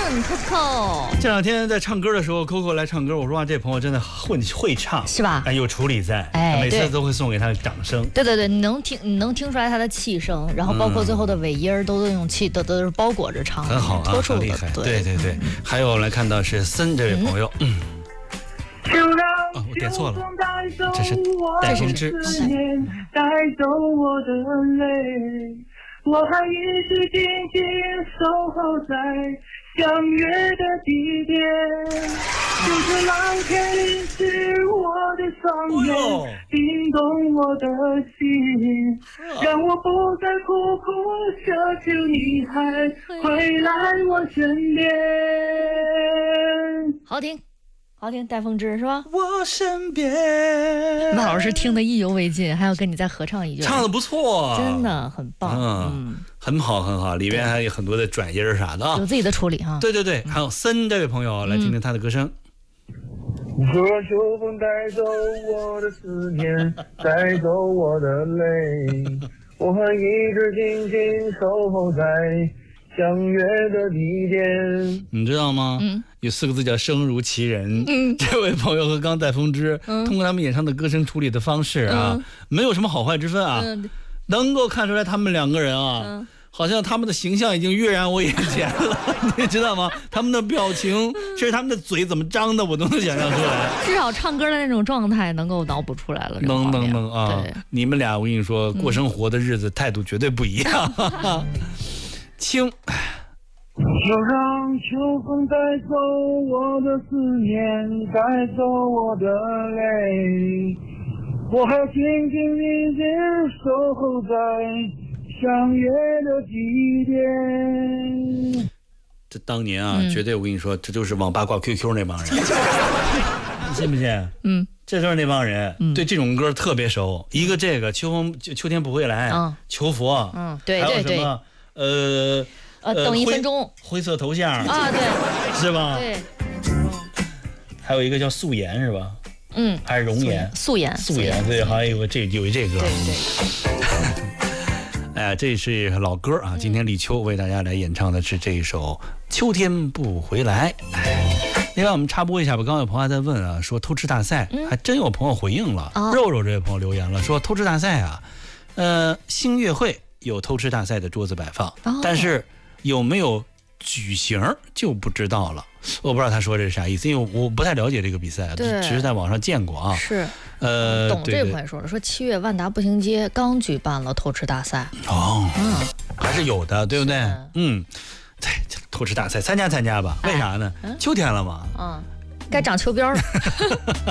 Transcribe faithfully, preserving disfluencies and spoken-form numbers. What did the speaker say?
问 Coco。 这两天在唱歌的时候 ，Coco 来唱歌，我说哇，这朋友真的会会唱， 是吧？ 哎，有处理在， 哎， 每次都会送给他掌声。 对对对，你能听，你能听出来他的气声，然后包括最后的尾音儿，都用气都都是包裹着唱， 很好啊， 托出的。 很厉害。 对对对对，还有我们来看到是森这位朋友，嗯。哦，我点错了，这是戴宏志。 带走我的泪，我还一直静静守候在相约的地点，就是老天淋湿我的双眼，冰冻我的心，让我不再苦苦奢求你还回来我身边。 好听。好听，戴凤芝是吧？ 我身边， 那老师听得意犹未尽，还要跟你再合唱一句， 唱得不错， 真的很棒， 嗯，嗯很好很好，里边还有很多的转音啥的啊， 有自己的处理哈。 对对对，还有森这位朋友，来听听他的歌声。 若秋风带走我的思念，带走我的泪，我还一直静静守候在相约的地点。 你知道吗？嗯，有四个字叫声如其人。嗯，这位朋友和刚戴风之、嗯、通过他们演唱的歌声处理的方式啊、嗯，没有什么好坏之分啊、嗯，能够看出来他们两个人啊、嗯，好像他们的形象已经跃然我眼前了，你知道吗？他们的表情，甚至他们的嘴怎么张的，我都能想象出来。 至少唱歌的那种状态能够脑补出来了。 能能能啊！你们俩，我跟你说，过生活的日子、嗯、态度绝对不一样。清。 就让秋风带走我的思念，带走我的泪，我还静静静静守候在相约的地点。 这当年啊、嗯，绝对我跟你说，这就是网吧挂 Q Q 那帮人，你信不信？嗯，这就是那帮人、嗯、对这种歌特别熟。一个这个秋风秋天不会来，嗯，求佛， 嗯，对对对， 还有什么呃。 呃，等一分钟， 灰色头像啊，对， 是吧？ 对， 还有一个叫素颜是吧？ 嗯， 还是容颜？ 素颜， 素颜，对，还有一个这有一这歌， 对对。 哎呀，这是老歌啊！今天立秋为大家来演唱的是这一首《秋天不回来》。另外，我们插播一下吧，刚刚有朋友还在问啊，说偷吃大赛，嗯、还真有朋友回应了。哦、肉肉这位朋友留言了，说偷吃大赛啊，呃，星月会有偷吃大赛的桌子摆放，哦、但是。有没有举行就不知道了，我不知道他说这是啥意思，因为我不太了解这个比赛，只是在网上见过啊。 是， 呃， 懂这朋友说了，说七月万达步行街刚举办了偷吃大赛。 哦，嗯，还是有的，对不对？嗯，对，偷吃大赛参加参加吧，为啥呢？哎、秋天了嘛， 嗯，该长秋膘了。